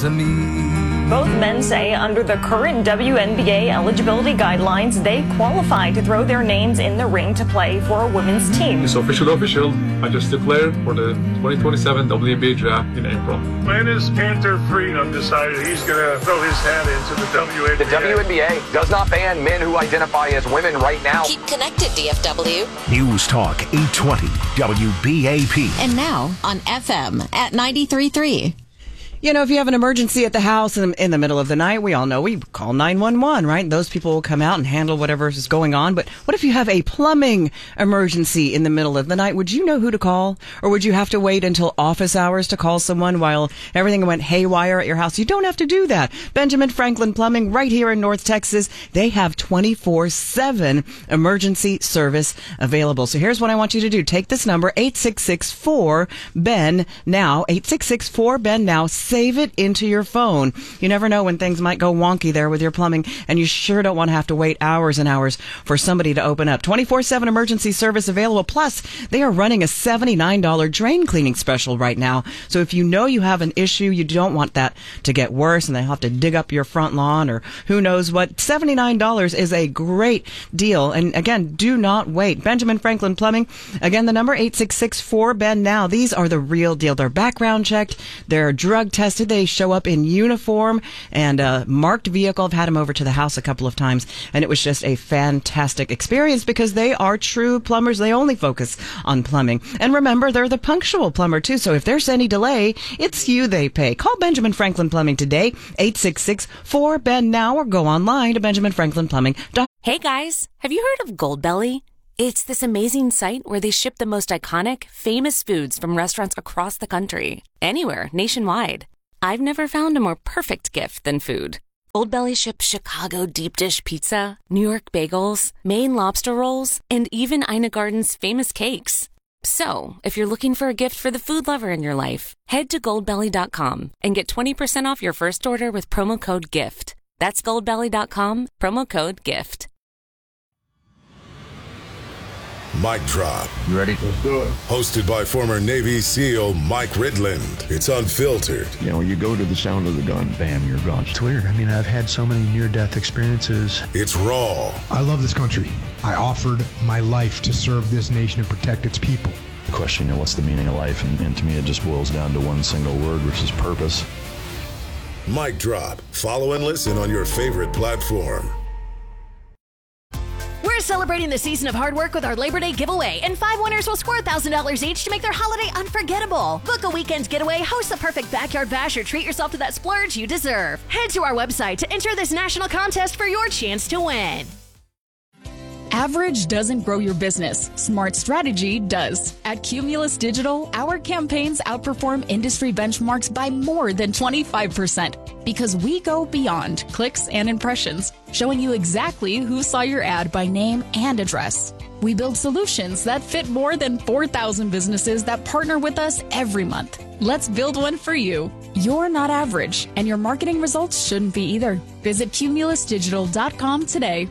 to me. Both men say under the current WNBA eligibility guidelines, they qualify to throw their names in the ring to play for a women's team. It's official. I just declared for the 2027 WNBA draft in April. When has Panther Freedom decided he's going to throw his hat into the WNBA? The WNBA does not ban men who identify as women right now. Keep connected, DFW. News Talk 820 WBAP. And now on FM at 93.3. You know, if you have an emergency at the house in the middle of the night, we all know we call 911, right? Those people will come out and handle whatever is going on. But what if you have a plumbing emergency in the middle of the night? Would you know who to call? Or would you have to wait until office hours to call someone while everything went haywire at your house? You don't have to do that. Benjamin Franklin Plumbing, right here in North Texas, they have 24/7 emergency service available. So here's what I want you to do. Take this number, 866-4-BEN-NOW, 866-4-BEN-NOW. Save it into your phone. You never know when things might go wonky there with your plumbing, and you sure don't want to have to wait hours and hours for somebody to open up. 24/7 emergency service available. Plus, they are running a $79 drain cleaning special right now. So if you know you have an issue, you don't want that to get worse and they have to dig up your front lawn or who knows what, $79 is a great deal. And again, do not wait. Benjamin Franklin Plumbing. Again, the number 866-4-BEN-NOW. These are the real deal. They're background checked. They're drug tested. They show up in uniform and a marked vehicle. I've had them over to the house a couple of times, and it was just a fantastic experience because they are true plumbers. They only focus on plumbing. And remember, they're the punctual plumber, too. So if there's any delay, it's you they pay. Call Benjamin Franklin Plumbing today, 866-4-BEN-NOW, or go online to benjaminfranklinplumbing.com. Hey, guys. Have you heard of Goldbelly? It's this amazing site where they ship the most iconic, famous foods from restaurants across the country. Anywhere, nationwide. I've never found a more perfect gift than food. Goldbelly ships Chicago deep dish pizza, New York bagels, Maine lobster rolls, and even Ina Garden's famous cakes. So, if you're looking for a gift for the food lover in your life, head to goldbelly.com and get 20% off your first order with promo code GIFT. That's goldbelly.com, promo code GIFT. Mic Drop. You ready? Let's do it. Hosted by former Navy SEAL Mike Ridland. It's unfiltered. You know, you go to the sound of the gun, bam, you're gone. It's weird. I mean, I've had so many near-death experiences. It's raw. I love this country. I offered my life to serve this nation and protect its people. The question, you know, what's the meaning of life? And to me, it just boils down to one single word, which is purpose. Mic Drop. Follow and listen on your favorite platform. We're celebrating the season of hard work with our Labor Day giveaway, and 5 winners will score $1,000 each to make their holiday unforgettable. Book a weekend getaway, host the perfect backyard bash, or treat yourself to that splurge you deserve. Head to our website to enter this national contest for your chance to win. Average doesn't grow your business. Smart strategy does. At Cumulus Digital, our campaigns outperform industry benchmarks by more than 25% because we go beyond clicks and impressions, showing you exactly who saw your ad by name and address. We build solutions that fit more than 4,000 businesses that partner with us every month. Let's build one for you. You're not average, and your marketing results shouldn't be either. Visit cumulusdigital.com today.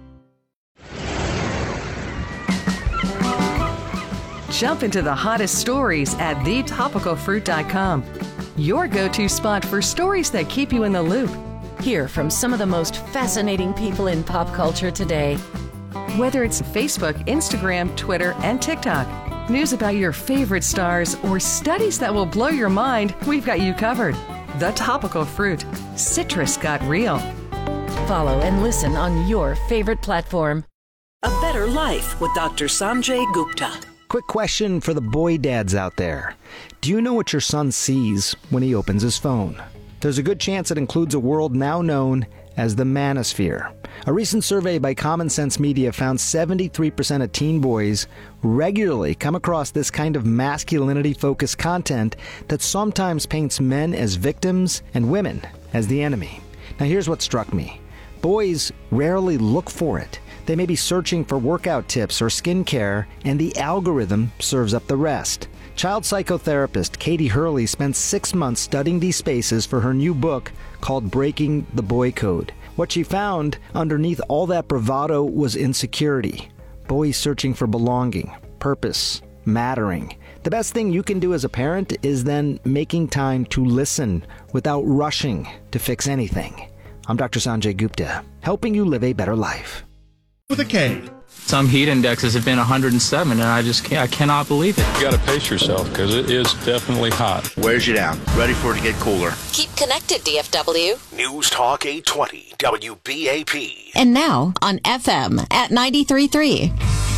Jump into the hottest stories at thetopicalfruit.com. Your go-to spot for stories that keep you in the loop. Hear from some of the most fascinating people in pop culture today. Whether it's Facebook, Instagram, Twitter, and TikTok, news about your favorite stars, or studies that will blow your mind, we've got you covered. The Topical Fruit. Citrus got real. Follow and listen on your favorite platform. A Better Life with Dr. Sanjay Gupta. Quick question for the boy dads out there. Do you know what your son sees when he opens his phone? There's a good chance it includes a world now known as the manosphere. A recent survey by Common Sense Media found 73% of teen boys regularly come across this kind of masculinity-focused content that sometimes paints men as victims and women as the enemy. Now here's what struck me. Boys rarely look for it. They may be searching for workout tips or skincare, and the algorithm serves up the rest. Child psychotherapist Katie Hurley spent 6 months studying these spaces for her new book called Breaking the Boy Code. What she found underneath all that bravado was insecurity. Boys searching for belonging, purpose, mattering. The best thing you can do as a parent is then making time to listen without rushing to fix anything. I'm Dr. Sanjay Gupta, helping you live a better life. With a K. Some heat indexes have been 107, and I cannot believe it. You got to pace yourself because it is definitely hot. Wears you down. Ready for it to get cooler. Keep connected, DFW. News Talk 820 WBAP. And now on FM at 93.3.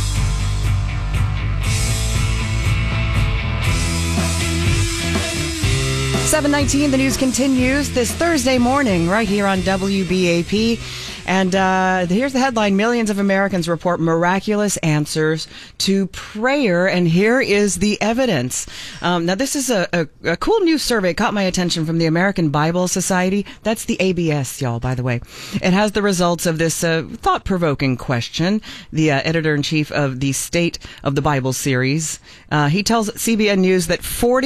7:19, the news continues this Thursday morning right here on WBAP. And here's the headline. Millions of Americans report miraculous answers to prayer. And here is the evidence. Now, this is a cool new survey. It caught my attention from the American Bible Society. That's the ABS, y'all, by the way. It has the results of this thought-provoking question. The editor-in-chief of the State of the Bible series, he tells CBN News that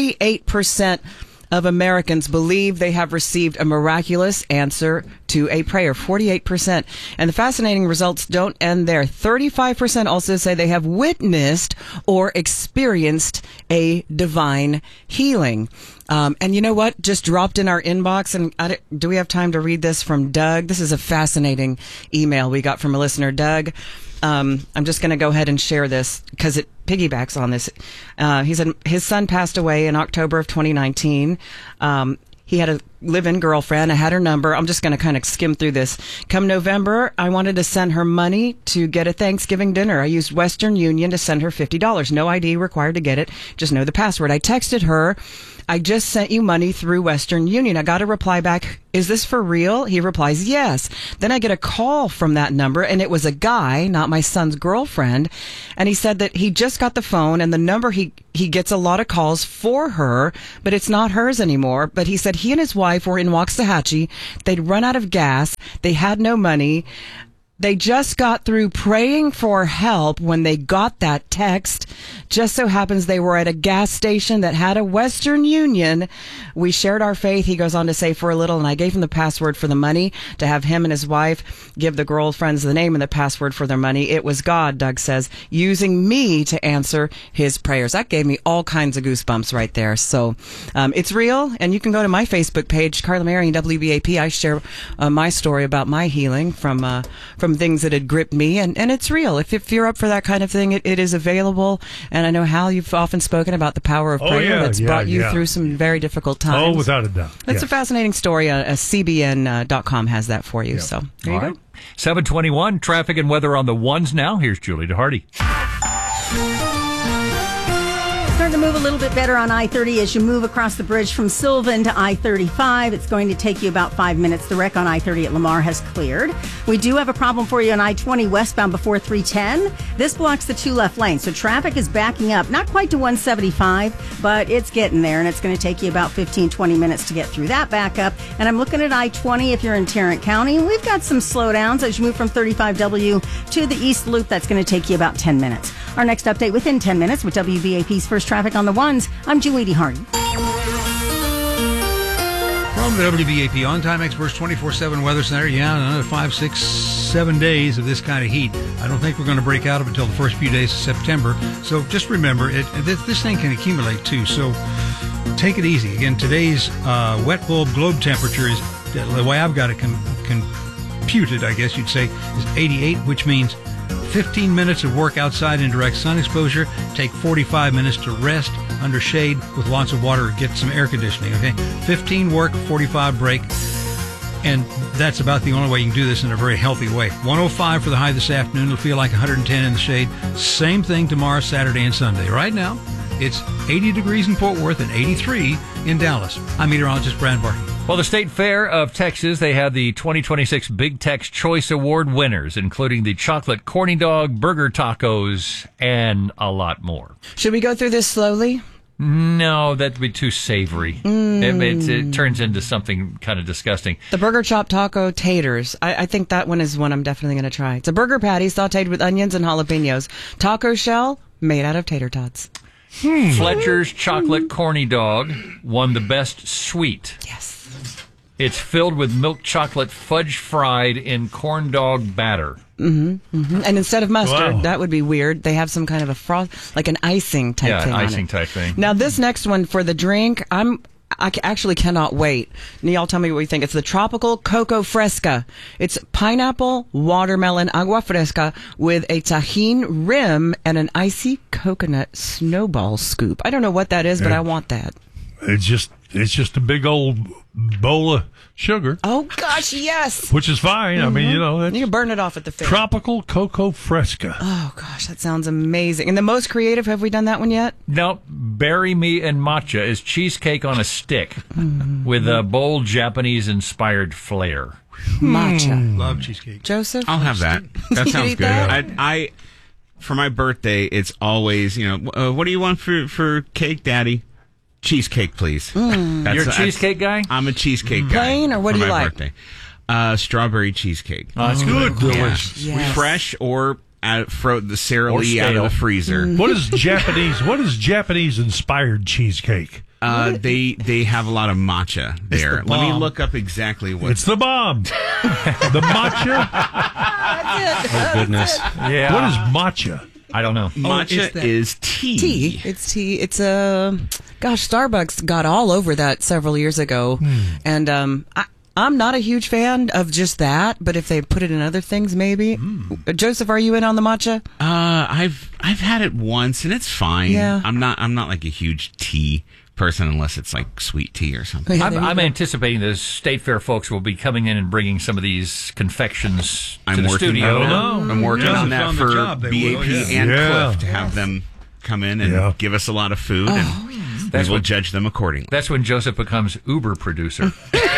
48% of Americans believe they have received a miraculous answer to a prayer. 48%. And the fascinating results don't end there. 35% also say they have witnessed or experienced a divine healing. And you know what? Just dropped in our inbox, and do we have time to read this from Doug? This is a fascinating email we got from a listener, Doug. I'm just going to go ahead and share this because it piggybacks on this. He said his son passed away in October of 2019. He had a live-in girlfriend. I had her number. I'm just going to kind of skim through this. Come November, I wanted to send her money to get a Thanksgiving dinner. I used Western Union to send her $50. No ID required to get it. Just know the password. I texted her, I just sent you money through Western Union. I got a reply back, is this for real? He replies, yes. Then I get a call from that number, and it was a guy, not my son's girlfriend. And he said that he just got the phone, and the number, he gets a lot of calls for her, but it's not hers anymore. But he said he and his wife were in Waxahachie. They'd run out of gas. They had no money. They just got through praying for help when they got that text. Just so happens they were at a gas station that had a Western Union. We shared our faith, he goes on to say, for a little, and I gave him the password for the money to have him and his wife give the girlfriends the name and the password for their money. It was God, Doug says, using me to answer his prayers. That gave me all kinds of goosebumps right there. So it's real, and you can go to my Facebook page, Carla Marion, WBAP. I share my story about my healing from things that had gripped me, and it's real. If you're up for that kind of thing, it is available. And I know, Hal, you've often spoken about the power of prayer that's brought you through some very difficult times. Oh, without a doubt. That's a fascinating story. CBN.com has that for you. So there you go. 7:21, traffic and weather on the ones now. Here's Julie DeHardy. Starting to move a little bit better on I-30 as you move across the bridge from Sylvan to I-35. It's going to take you about 5 minutes. The wreck on I-30 at Lamar has cleared. We do have a problem for you on I-20 westbound before 310. This blocks the two left lanes, so traffic is backing up. Not quite to 175, but it's getting there, and it's going to take you about 15-20 minutes to get through that backup. And I'm looking at I-20 if you're in Tarrant County. We've got some slowdowns as you move from 35W to the East Loop. That's going to take you about 10 minutes. Our next update within 10 minutes with WBAP's First Traffic on the Ones. I'm Julie DeHardy. From the WBAP On-Time Experts 24/7 Weather Center, another 5, 6, 7 days of this kind of heat. I don't think we're going to break out of it until the first few days of September. So just remember, this thing can accumulate too. So take it easy. Again, today's wet bulb globe temperature is, the way I've got it computed, I guess you'd say, is 88, which means 15 minutes of work outside in direct sun exposure, take 45 minutes to rest under shade with lots of water, get some air conditioning, okay? 15 work, 45 break, and that's about the only way you can do this in a very healthy way. 105 for the high this afternoon. It'll feel like 110 in the shade. Same thing tomorrow, Saturday, and Sunday. Right now, it's 80 degrees in Fort Worth and 83 in Dallas. I'm meteorologist Brad Barton. Well, the State Fair of Texas, they had the 2026 Big Tex Choice Award winners, including the chocolate corny dog, burger tacos, and a lot more. Should we go through this slowly? No, that'd be too savory. It turns into something kind of disgusting. The burger chop taco taters. I think that one is one I'm definitely going to try. It's a burger patty sauteed with onions and jalapenos. Taco shell made out of tater tots. Fletcher's chocolate corny dog won the best sweet. Yes. It's filled with milk chocolate fudge fried in corn dog batter. Mm-hmm, mm-hmm. And instead of mustard, that would be weird. They have some kind of a frost, like an icing type thing. Yeah, on icing it. type thing. Now, this next one for the drink, I actually cannot wait. Y'all tell me what you think. It's the Tropical Coco Fresca. It's pineapple, watermelon, agua fresca with a tajin rim and an icy coconut snowball scoop. I don't know what that is, but I want that. It's just a big old bowl of sugar. Oh, gosh, yes. Which is fine. I mean, you know. You can burn it off at the fair. Tropical Coco Fresca. Oh, gosh, that sounds amazing. And the most creative, have we done that one yet? No, Bury Me and Matcha is cheesecake on a stick with a bold Japanese-inspired flair. Matcha. Love cheesecake. Joseph? I'll have that. That sounds eat good. that? I for my birthday, it's always, what do you want for cake, Daddy? Cheesecake, please. You're a cheesecake guy? I'm a cheesecake guy. Plain, or what do you like? Birthday. Strawberry cheesecake. Oh, that's good. Delicious. Yes. Fresh or the Sara Lee out of the freezer. What is Japanese inspired cheesecake? They have a lot of matcha there. Let me look up exactly what. It's the bomb. The matcha. That's it. Oh goodness. Yeah. What is matcha? I don't know. Matcha is tea. Tea. It's tea. It's Starbucks got all over that several years ago, and I'm not a huge fan of just that. But if they put it in other things, maybe. Joseph, are you in on the matcha? I've had it once and it's fine. Yeah. I'm not like a huge tea person unless it's like sweet tea or something. I'm anticipating the State Fair folks will be coming in and bringing some of these confections to the studio. I'm working on that for BAP and Yeah. Cliff to have them come in and give us a lot of food, and we will judge them accordingly. That's when Joseph becomes Uber producer.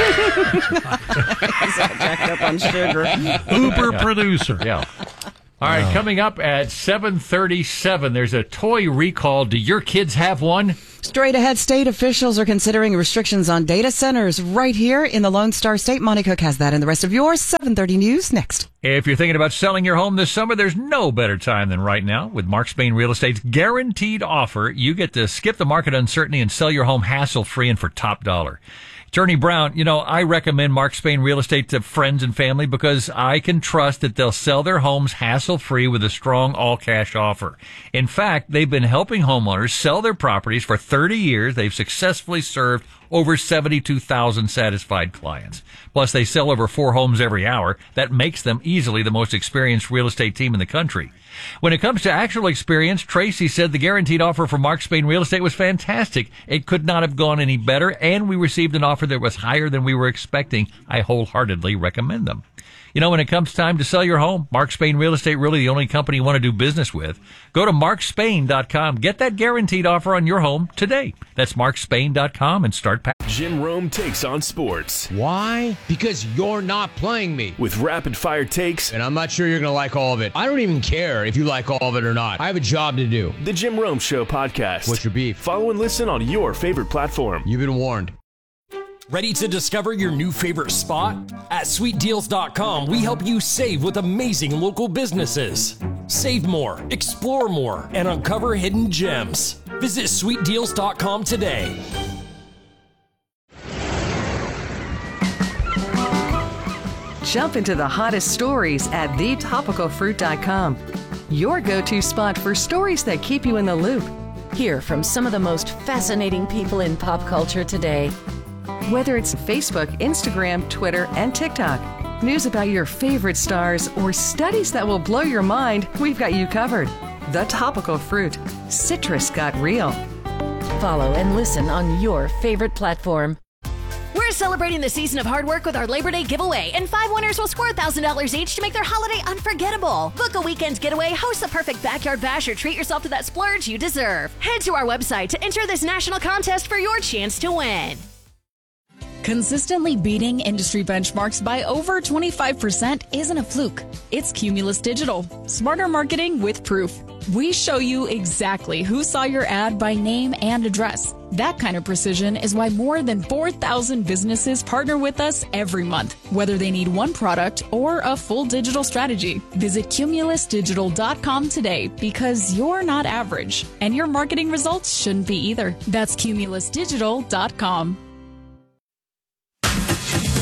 Jacked up on sugar. Uber producer. Yeah. All right, coming up at 7:37, there's a toy recall. Do your kids have one? Straight ahead, state officials are considering restrictions on data centers right here in the Lone Star State. Monty Cook has that and the rest of your 7:30 news next. If you're thinking about selling your home this summer, there's no better time than right now. With Mark Spain Real Estate's guaranteed offer, you get to skip the market uncertainty and sell your home hassle-free and for top dollar. Attorney Brown, I recommend Mark Spain Real Estate to friends and family because I can trust that they'll sell their homes hassle-free with a strong all-cash offer. In fact, they've been helping homeowners sell their properties for 30 years. They've successfully served over 72,000 satisfied clients. Plus, they sell over 4 homes every hour. That makes them easily the most experienced real estate team in the country. When it comes to actual experience, Tracy said the guaranteed offer for Mark Spain Real Estate was fantastic. It could not have gone any better, and we received an offer that was higher than we were expecting. I wholeheartedly recommend them. When it comes time to sell your home, Mark Spain Real Estate, really the only company you want to do business with. Go to markspain.com. Get that guaranteed offer on your home today. That's markspain.com and start packing. Jim Rome takes on sports. Why? Because you're not playing me. With rapid-fire takes. And I'm not sure you're going to like all of it. I don't even care if you like all of it or not. I have a job to do. The Jim Rome Show podcast. What's your beef? Follow and listen on your favorite platform. You've been warned. Ready to discover your new favorite spot? At SweetDeals.com, we help you save with amazing local businesses. Save more, explore more, and uncover hidden gems. Visit SweetDeals.com today. Jump into the hottest stories at thetopicalfruit.com. Your go-to spot for stories that keep you in the loop. Hear from some of the most fascinating people in pop culture today. Whether it's Facebook, Instagram, Twitter, and TikTok, news about your favorite stars, or studies that will blow your mind, we've got you covered. The Topical Fruit. Citrus got real. Follow and listen on your favorite platform. We're celebrating the season of hard work with our Labor Day giveaway, and 5 winners will score $1,000 each to make their holiday unforgettable. Book a weekend getaway, host the perfect backyard bash, or treat yourself to that splurge you deserve. Head to our website to enter this national contest for your chance to win. Consistently beating industry benchmarks by over 25% isn't a fluke. It's Cumulus Digital. Smarter marketing with proof. We show you exactly who saw your ad by name and address. That kind of precision is why more than 4,000 businesses partner with us every month, whether they need one product or a full digital strategy. Visit cumulusdigital.com today because you're not average, and your marketing results shouldn't be either. That's cumulusdigital.com.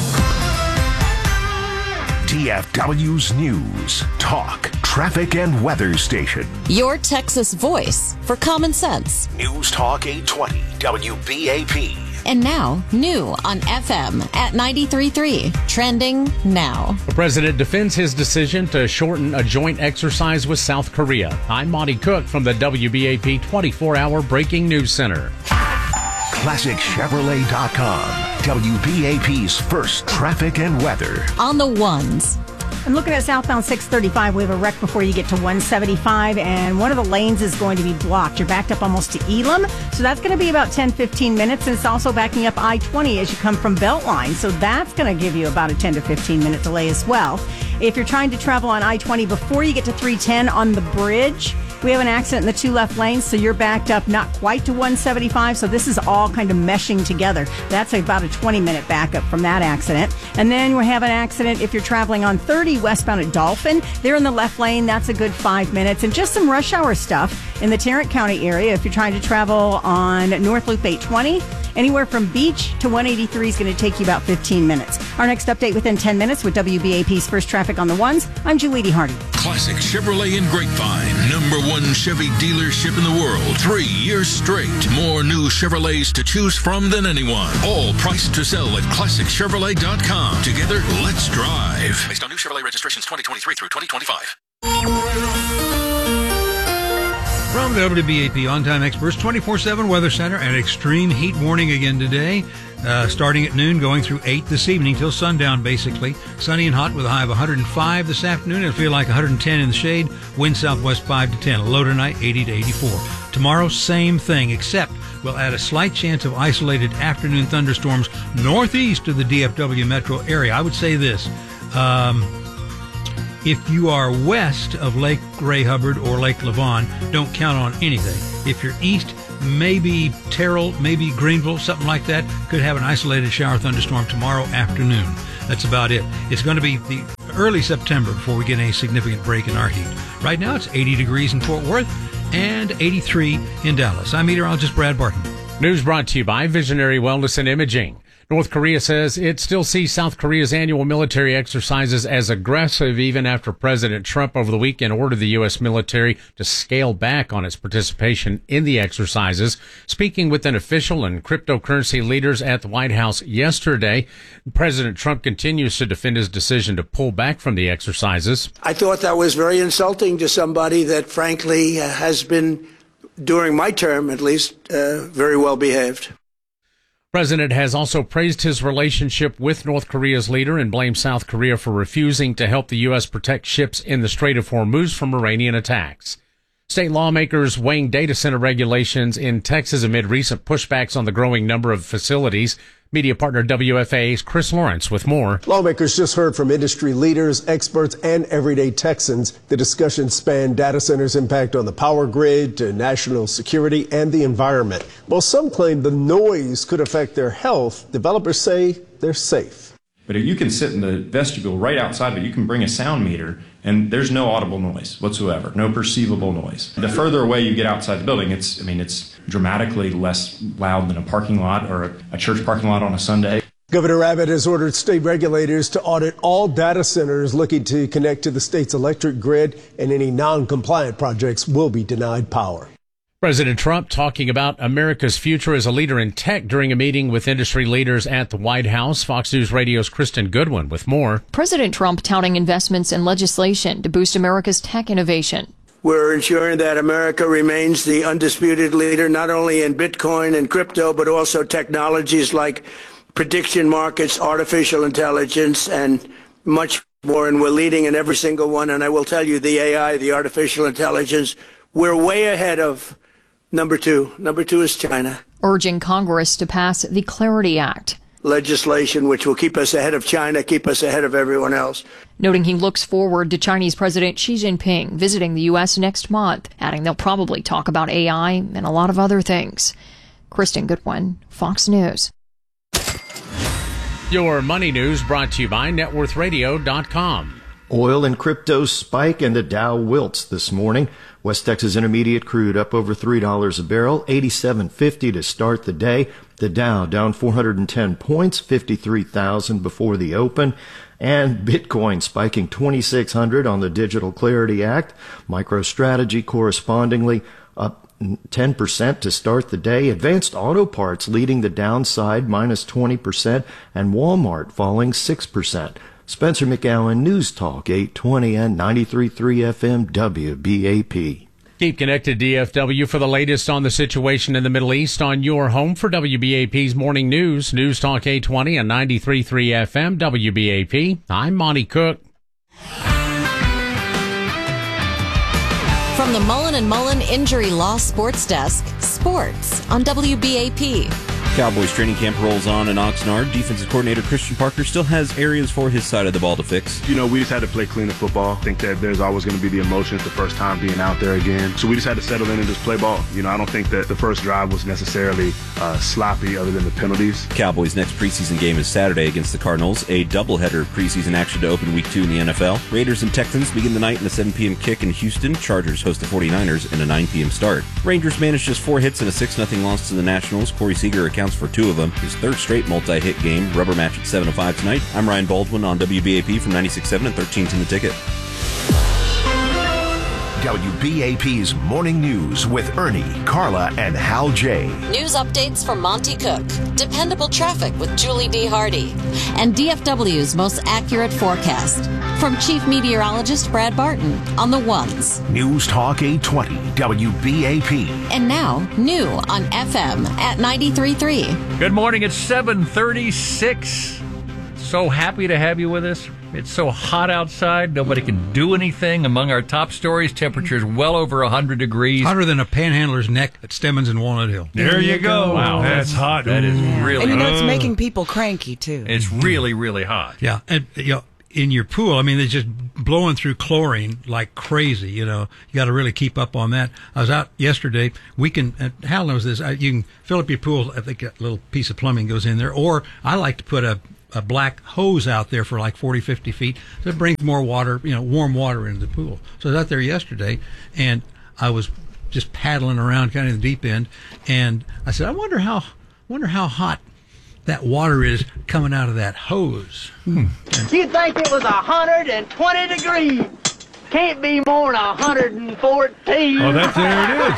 DFW's News, Talk, Traffic, and Weather Station. Your Texas voice for common sense. News Talk 820 WBAP. And now, new on FM at 93.3. Trending now. The president defends his decision to shorten a joint exercise with South Korea. I'm Monty Cook from the WBAP 24-hour Breaking News Center. ClassicChevrolet.com. WBAP's first traffic and weather. On the ones. I'm looking at southbound 635. We have a wreck before you get to 175, and one of the lanes is going to be blocked. You're backed up almost to Elam, so that's going to be about 10-15 minutes, and it's also backing up I-20 as you come from Beltline, so that's going to give you about a 10 to 15 minute delay as well. If you're trying to travel on I-20 before you get to 310 on the bridge, we have an accident in the two left lanes, so you're backed up not quite to 175, so this is all kind of meshing together. That's about a 20-minute backup from that accident. And then we have an accident if you're traveling on 30 westbound at Dolphin. They're in the left lane. That's a good 5 minutes. And just some rush hour stuff in the Tarrant County area if you're trying to travel on North Loop 820. Anywhere from Beach to 183 is going to take you about 15 minutes. Our next update within 10 minutes with WBAP's First Traffic on the Ones. I'm Julie Hardy. Classic Chevrolet in Grapevine. #1 Chevy dealership in the world. 3 years straight. More new Chevrolets to choose from than anyone. All priced to sell at ClassicChevrolet.com. Together, let's drive. Based on new Chevrolet registrations 2023 through 2025. From the WBAP On-Time Experts 24/7 Weather Center, an extreme heat warning again today, starting at noon, going through 8 this evening till sundown, basically. Sunny and hot with a high of 105 this afternoon. It'll feel like 110 in the shade. Wind southwest 5 to 10. Low tonight 80 to 84. Tomorrow, same thing, except we'll add a slight chance of isolated afternoon thunderstorms northeast of the DFW metro area. I would say this. If you are west of Lake Ray Hubbard or Lake Lavon, don't count on anything. If you're east, maybe Terrell, maybe Greenville, something like that, could have an isolated shower thunderstorm tomorrow afternoon. That's about it. It's going to be the early September before we get any significant break in our heat. Right now, it's 80 degrees in Fort Worth and 83 in Dallas. I'm meteorologist Brad Barton. News brought to you by Visionary Wellness and Imaging. North Korea says it still sees South Korea's annual military exercises as aggressive even after President Trump over the weekend ordered the U.S. military to scale back on its participation in the exercises. Speaking with an official and cryptocurrency leaders at the White House yesterday, President Trump continues to defend his decision to pull back from the exercises. I thought that was very insulting to somebody that, frankly, has been, during my term at least, very well behaved. The president has also praised his relationship with North Korea's leader and blamed South Korea for refusing to help the U.S. protect ships in the Strait of Hormuz from Iranian attacks. State lawmakers weighing data center regulations in Texas amid recent pushbacks on the growing number of facilities. Media partner WFA's Chris Lawrence with more. Lawmakers just heard from industry leaders, experts, and everyday Texans. The discussion spanned data centers' impact on the power grid, to national security, and the environment. While some claim the noise could affect their health, developers say they're safe. But if you can sit in the vestibule right outside of it, you can bring a sound meter, and there's no audible noise whatsoever, no perceivable noise. The further away you get outside the building, it's dramatically less loud than a parking lot or a church parking lot on a Sunday. Governor Abbott has ordered state regulators to audit all data centers looking to connect to the state's electric grid, and any non-compliant projects will be denied power. President Trump talking about America's future as a leader in tech during a meeting with industry leaders at the White House. Fox News Radio's Kristen Goodwin with more. President Trump touting investments in legislation to boost America's tech innovation. We're ensuring that America remains the undisputed leader, not only in Bitcoin and crypto, but also technologies like prediction markets, artificial intelligence, and much more. And we're leading in every single one. And I will tell you, the AI, the artificial intelligence, we're way ahead of number two. Number two is China. Urging Congress to pass the Clarity Act. Legislation which will keep us ahead of China, keep us ahead of everyone else. Noting he looks forward to Chinese President Xi Jinping visiting the U.S. next month, adding they'll probably talk about AI and a lot of other things. Kristen Goodwin, Fox News. Your money news brought to you by NetWorthRadio.com. Oil and crypto spike and the Dow wilts this morning. West Texas Intermediate crude up over $3 a barrel, 87.50 to start the day. The Dow down 410 points, 53,000 before the open. And Bitcoin spiking 2,600 on the Digital Clarity Act. MicroStrategy correspondingly up 10% to start the day. Advanced Auto Parts leading the downside, minus 20%, and Walmart falling 6%. Spencer McGowan, News Talk 820 and 93.3 FM WBAP. Keep connected, DFW, for the latest on the situation in the Middle East on your home for WBAP's Morning News. News Talk 820 and 93.3 FM WBAP. I'm Monty Cook. From the Mullen & Mullen Injury Law Sports Desk, sports on WBAP. Cowboys training camp rolls on in Oxnard. Defensive coordinator Christian Parker still has areas for his side of the ball to fix. We just had to play cleaner football. I think that there's always going to be the emotions the first time being out there again. So we just had to settle in and just play ball. I don't think that the first drive was necessarily sloppy other than the penalties. Cowboys' next preseason game is Saturday against the Cardinals, a doubleheader of preseason action to open Week 2 in the NFL. Raiders and Texans begin the night in a 7 p.m. kick in Houston. Chargers host the 49ers in a 9 p.m. start. Rangers managed just 4 hits and a 6-0 loss to the Nationals. Corey Seager accounts for 2 of them. His third straight multi-hit game. Rubber match at 7:05 tonight. I'm Ryan Baldwin on WBAP from 96.7 and 1310 The Ticket. WBAP's Morning News with Ernie, Carla, and Hal J. News updates from Monty Cook, dependable traffic with Julie D. Hardy, and DFW's most accurate forecast from Chief Meteorologist Brad Barton on the ones. News Talk 820 WBAP. And now, new on FM at 93.3. Good morning. It's 7:36. So happy to have you with us. It's so hot outside. Nobody can do anything. Among our top stories, temperatures well over 100 degrees. Hotter than a panhandler's neck at Stemmons and Walnut Hill. There you go. Wow. That's hot. That is really And hot. it's making people cranky, too. It's really, really hot. Yeah. And, in your pool, they're just blowing through chlorine like crazy. You got to really keep up on that. I was out yesterday. Hal knows this. You can fill up your pool. I think a little piece of plumbing goes in there. Or I like to put a black hose out there for like 40, 50 feet to bring more water, warm water into the pool. So I was out there yesterday, and I was just paddling around kind of in the deep end, and I said, I wonder how hot that water is coming out of that hose. You think it was 120 degrees? Can't be more than 114. Oh, there it is.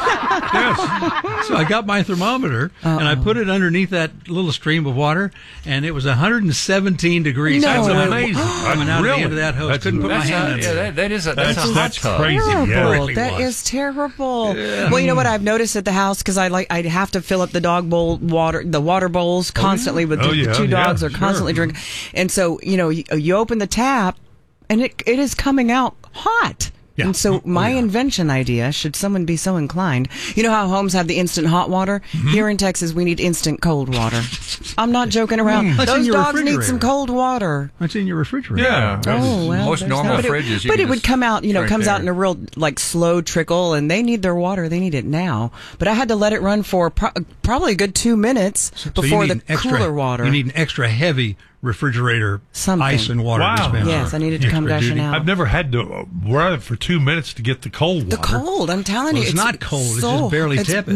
Yes. So I got my thermometer and I put it underneath that little stream of water, and it was 117 degrees. No. That's amazing. Coming out of the end of that hose. Couldn't put my hand in it. That's a hot tub. Crazy. Terrible. Yeah. Really That was. is terrible. Yeah. Well, you know what I've noticed at the house, because I have to fill up the dog bowl water, the water bowls constantly with the 2 dogs are constantly drinking, and so you open the tap, and it is coming out hot. Yeah. And so my invention idea, should someone be so inclined, you know how homes have the instant hot water? Mm-hmm. Here in Texas, we need instant cold water. I'm not joking around. Those dogs need some cold water. That's in your refrigerator. Yeah. Most normal fridges. But it would come out, comes out in a real, slow trickle, and they need their water. They need it now. But I had to let it run for probably a good 2 minutes before the cooler water. You need an extra heavy refrigerator, ice and water dispenser. Yes, I needed to come gushing out. I've never had to run it for 2 minutes to get the cold water. The cold, I'm telling you. It's not cold. It's just barely tepid.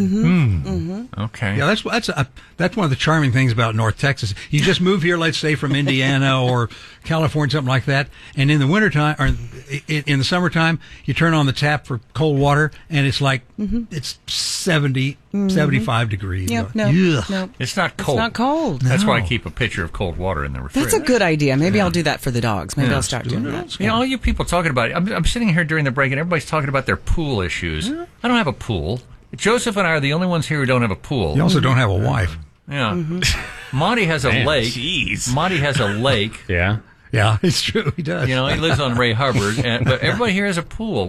Okay. Yeah, that's one of the charming things about North Texas. You just move here, let's say from Indiana or California, something like that, and in the wintertime or in the summertime, you turn on the tap for cold water, and it's like it's 70, 75 degrees. Yep, no. It's not cold. It's not cold. That's why I keep a pitcher of cold water in the refrigerator. That's a good idea. Maybe I'll do that for the dogs. Maybe I'll start doing that. All you people talking about it. I'm sitting here during the break, and everybody's talking about their pool issues. I don't have a pool. Joseph and I are the only ones here who don't have a pool. You also don't have a wife. Yeah. Monty has a lake. Jeez. Monty has a lake. Yeah. Yeah, it's true. He does. He lives on Ray Hubbard, but everybody here has a pool.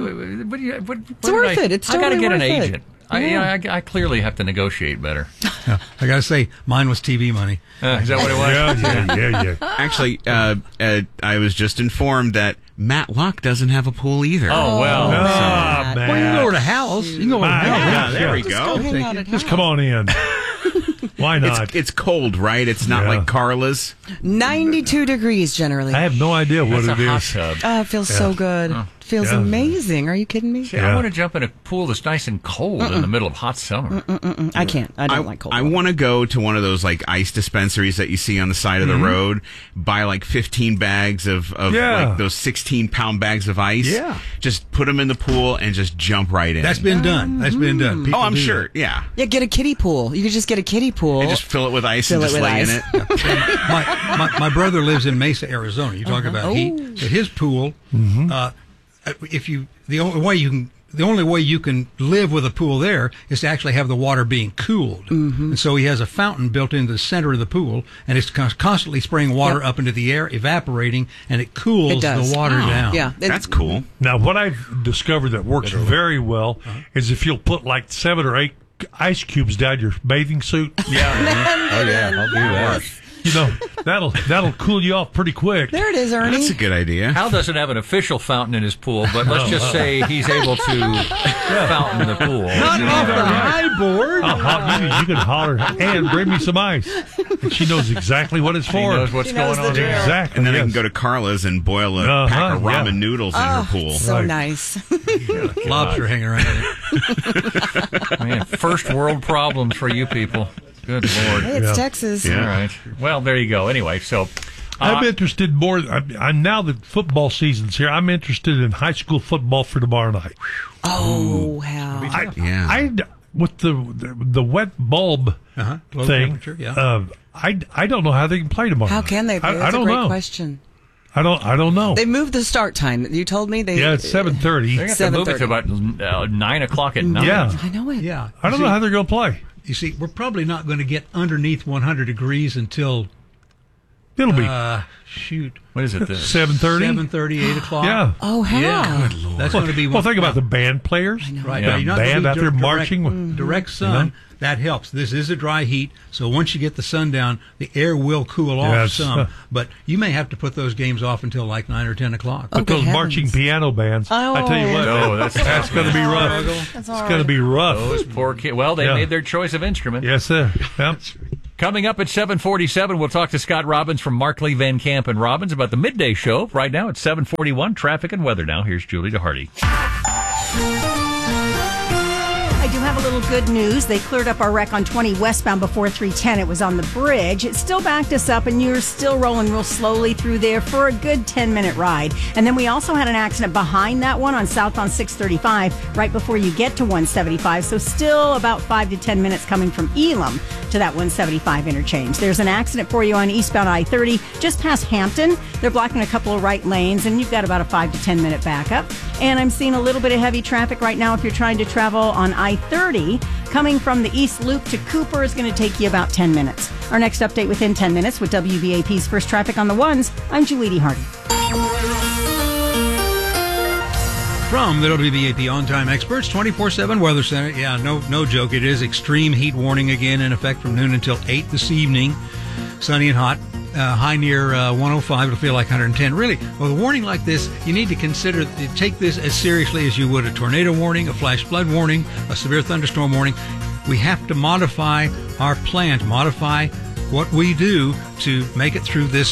It's worth it. It's totally I got to get an worth it. agent. I clearly have to negotiate better. Yeah, I got to say, mine was TV money. Is that what it was? Yeah. Actually, I was just informed that Matt Locke doesn't have a pool either. Oh, well. Well, you can go over to Hal's. You can go over to Hal's. Yeah, there we Just go hang out at Just come on in. Why not? It's cold, right? It's not like Carla's. 92 degrees generally. I have no idea what That's it a hot is. tub. Oh, it feels so good. Feels amazing. Are you kidding me? See, I want to jump in a pool that's nice and cold in the middle of hot summer. I can't. I don't like cold. I want to go to one of those like ice dispensaries that you see on the side of the road, buy like 15 bags of like those 16-pound bags of ice. Yeah. Just put them in the pool and just jump right in. That's been done. That's been done. People I'm do sure. that. Yeah. Yeah, get a kiddie pool. You could just get a kiddie pool. And just fill it with ice and just lay in it. My brother lives in Mesa, Arizona. You talk about heat. But his pool, the only way you can live with a pool there is to actually have the water being cooled. And so he has a fountain built into the center of the pool, and it's constantly spraying water up into the air, evaporating, and it cools the water down. Yeah, that's cool. Now, what I've discovered that works very well is if you'll put like 7 or 8 ice cubes down your bathing suit. Yeah. Oh, yeah. I'll do that. You know, that'll cool you off pretty quick. There it is, Ernie. That's a good idea. Hal doesn't have an official fountain in his pool, but let's just say he's able to fountain the pool. Not off the high board. You can holler, and bring me some ice. And she knows exactly what it's for. She knows what's going on. Exactly. And then I can go to Carla's and boil a pack of ramen noodles in her pool. So nice. Lobster hanging around there. Man, first world problems for you people. Good Lord. Hey, it's Texas. Yeah. All right. Well, there you go. Anyway, so I'm interested more. I'm now that football season's here. I'm interested in high school football for tomorrow night. Oh, Hal. I with the wet bulb Low thing. temperature, I don't know how they can play tomorrow. How can they play? That's I don't a great know. question. I don't know. They moved the start time. You told me they. Yeah, it's 7:30. They have to move it to about 9 o'clock at night. Yeah, I know it. Yeah. I don't know how they're going to play. You see, we're probably not going to get underneath 100 degrees until it'll be What is it? 7:30, 7:30, 8 o'clock. Yeah. Oh, Hal. Yeah. That's going to be. Well, think about the band players. I know. Right. Yeah, Now, you're not band gonna out be there direct, marching. direct sun. That helps. This is a dry heat, so once you get the sun down, the air will cool off Yes. some. But you may have to put those games off until like 9 or 10 o'clock. But those marching piano bands, I tell you what, Oh, that's going to be rough. It's going to be rough. Those poor kids. Well, they made their choice of instrument. Yes, sir. Yep. Coming up at 7:47, we'll talk to Scott Robbins from Markley, Van Camp, and Robbins about the midday show. Right now, it's 7:41. Traffic and weather now. Here's Julie DeHardy. I do have a little good news. They cleared up our wreck on 20 westbound before 310. It was on the bridge. It still backed us up, and you're still rolling real slowly through there for a good 10-minute ride. And then we also had an accident behind that one on southbound 635 right before you get to 175. So still about 5 to 10 minutes coming from Elam to that 175 interchange. There's an accident for you on eastbound I-30 just past Hampton. They're blocking a couple of right lanes, and you've got about a 5 to 10 minute backup. And I'm seeing a little bit of heavy traffic right now if you're trying to travel on I-30. Coming from the East Loop to Cooper is going to take you about 10 minutes. Our next update within 10 minutes with WBAP's First Traffic on the Ones. I'm Julie DeHardy. From the WBAP On-Time Experts 24/7 Weather Center. Yeah, no joke. It is extreme heat warning again in effect from noon until 8 this evening. Sunny and hot. High near 105. It'll feel like 110. Really, with a warning like this, you need to take this as seriously as you would a tornado warning, a flash flood warning, a severe thunderstorm warning. We have to modify our plan, to modify what we do to make it through this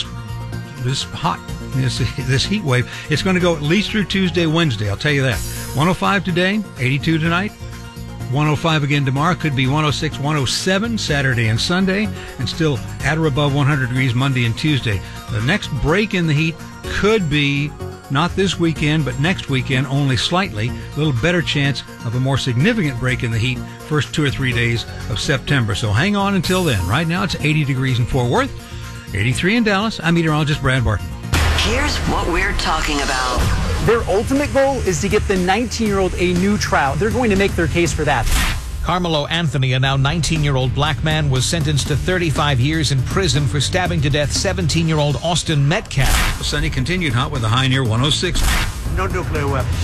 heat wave. It's going to go at least through Tuesday, Wednesday. I'll tell you that. 105 today, 82 tonight. 105 again tomorrow, could be 106, 107 Saturday and Sunday, and still at or above 100 degrees Monday and Tuesday. The next break in the heat could be not this weekend, but next weekend, only slightly. A little better chance of a more significant break in the heat first 2 or 3 days of September. So hang on until then. Right now it's 80 degrees in Fort Worth, 83 in Dallas. I'm meteorologist Brad Barton. Here's what we're talking about. Their ultimate goal is to get the 19-year-old a new trial. They're going to make their case for that. Carmelo Anthony, a now 19-year-old black man, was sentenced to 35 years in prison for stabbing to death 17-year-old Austin Metcalf. Sunny continued hot with a high near 106. No nuclear weapons.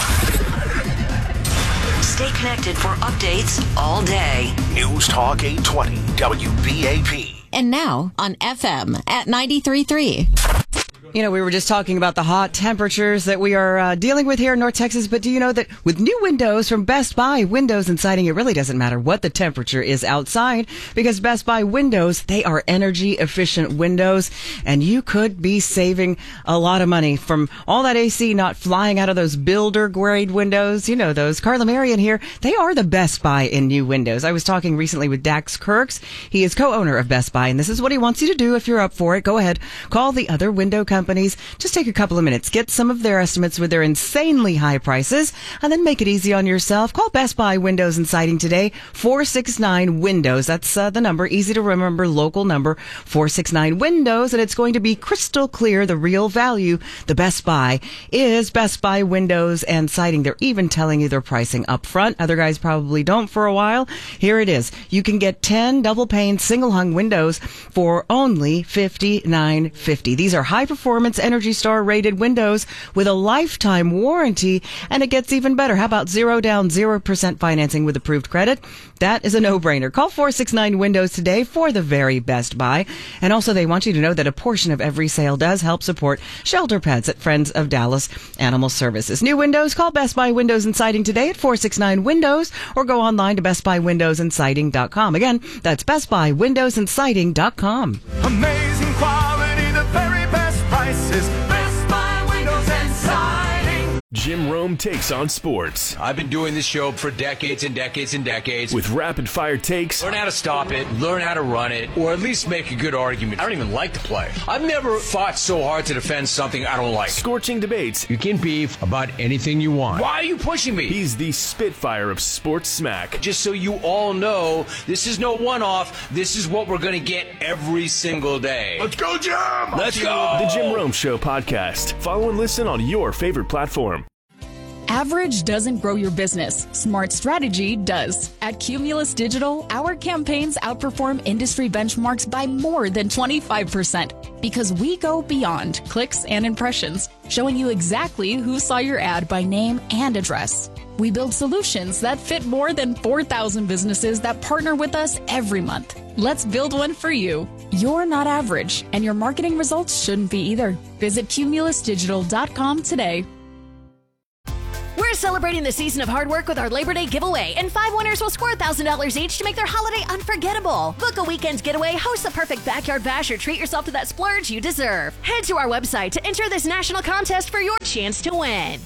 Stay connected for updates all day. News Talk 820 WBAP. And now on FM at 93.3. You know, we were just talking about the hot temperatures that we are dealing with here in North Texas, but do you know that with new windows from Best Buy Windows and Siding, it really doesn't matter what the temperature is outside, because Best Buy Windows, they are energy efficient windows, and you could be saving a lot of money from all that AC not flying out of those builder grade windows. You know those. Carla Marion here, they are the Best Buy in new windows. I was talking recently with Dax Kirks. He is co-owner of Best Buy, and this is what he wants you to do if you're up for it. Go ahead, call the other window companies. Just take a couple of minutes, get some of their estimates with their insanely high prices, and then make it easy on yourself. Call Best Buy Windows and Siding today, 469-WINDOWS. That's the number, easy to remember, local number, 469-WINDOWS, and it's going to be crystal clear, the real value. The Best Buy is Best Buy Windows and Siding. They're even telling you their pricing up front. Other guys probably don't for a while. Here it is. You can get 10 double-pane, single-hung windows for only $59.50. These are high-performance Energy Star rated windows with a lifetime warranty, and it gets even better. How about 0 down, 0% financing with approved credit? That is a no-brainer. Call 469-WINDOWS today for the very Best Buy. And also, they want you to know that a portion of every sale does help support shelter pets at Friends of Dallas Animal Services. New windows, call Best Buy Windows and Siding today at 469-WINDOWS, or go online to bestbuywindowsandsiding.com. Again, that's bestbuywindowsandsiding.com. Amazing quality, the very best prices. Best Buy Windows and Siding. Jim Rome takes on sports. I've been doing this show for decades and decades and decades. With rapid fire takes. Learn how to stop it, learn how to run it, or at least make a good argument. I don't even like to play. I've never fought so hard to defend something I don't like. Scorching debates. You can beef about anything you want. Why are you pushing me? He's the Spitfire of sports smack. Just so you all know, this is no one-off. This is what we're going to get every single day. Let's go, Jim! Let's go! The Jim Rome Show podcast. Follow and listen on your favorite platform. Average doesn't grow your business. Smart strategy does. At Cumulus Digital, our campaigns outperform industry benchmarks by more than 25% because we go beyond clicks and impressions, showing you exactly who saw your ad by name and address. We build solutions that fit more than 4,000 businesses that partner with us every month. Let's build one for you. You're not average, and your marketing results shouldn't be either. Visit cumulusdigital.com today. We're celebrating the season of hard work with our Labor Day giveaway, and 5 winners will score $1,000 each to make their holiday unforgettable. Book a weekend's getaway, host the perfect backyard bash, or treat yourself to that splurge you deserve. Head to our website to enter this national contest for your chance to win.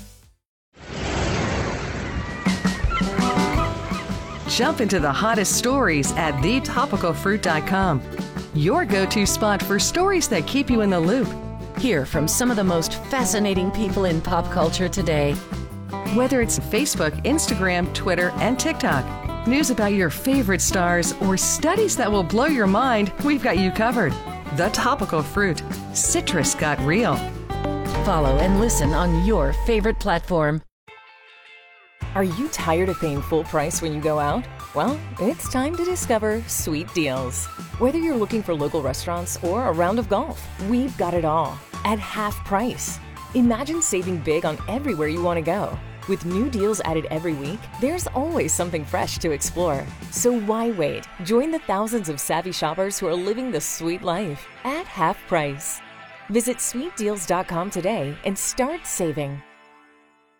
Jump into the hottest stories at thetopicalfruit.com. Your go-to spot for stories that keep you in the loop. Hear from some of the most fascinating people in pop culture today. Whether it's Facebook, Instagram, Twitter, and TikTok, news about your favorite stars, or studies that will blow your mind, we've got you covered. The Topical Fruit. Citrus got real. Follow and listen on your favorite platform. Are you tired of paying full price when you go out? Well, it's time to discover Sweet Deals. Whether you're looking for local restaurants or a round of golf, we've got it all at half price. Imagine saving big on everywhere you want to go. With new deals added every week, there's always something fresh to explore. So why wait? Join the thousands of savvy shoppers who are living the sweet life at half price. Visit sweetdeals.com today and start saving.